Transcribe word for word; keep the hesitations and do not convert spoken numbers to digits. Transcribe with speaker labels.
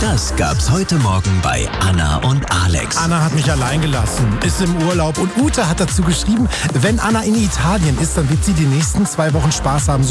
Speaker 1: Das gab's heute Morgen bei Anna und Alex.
Speaker 2: Anna hat mich allein gelassen, ist im Urlaub und Ute hat dazu geschrieben, wenn Anna in Italien ist, dann wird sie die nächsten zwei Wochen Spaß haben, so